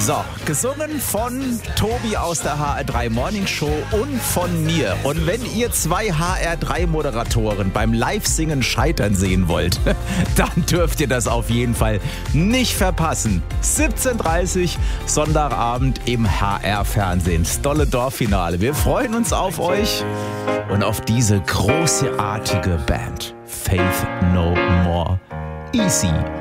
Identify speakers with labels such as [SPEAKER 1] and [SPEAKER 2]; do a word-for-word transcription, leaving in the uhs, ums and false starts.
[SPEAKER 1] So, gesungen von Tobi aus der H R drei Morning Show und von mir. Und wenn ihr zwei H R drei Moderatoren beim Live-Singen scheitern sehen wollt, dann dürft ihr das auf jeden Fall nicht verpassen. siebzehn Uhr dreißig, Sonntagabend im H R-Fernsehen. Das dolle Dorffinale. Wir freuen uns auf euch und auf diese großartige Band. Faith No More. Easy.